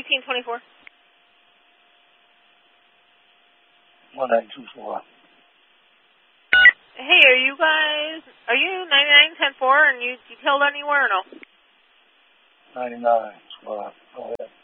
1924. 1924. Hey, are you 9910-4 and you detailed anywhere or no? 99. Well, go ahead.